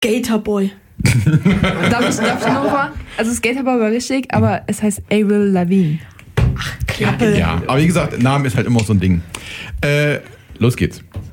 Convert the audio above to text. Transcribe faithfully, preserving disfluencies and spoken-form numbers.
Skaterboy. Darf ich, darf ich noch mal? Also Skaterboy war richtig, aber es heißt Avril Lavigne. Ach, Klappe. Ja, aber wie gesagt, Name ist halt immer so ein Ding. Äh, los geht's.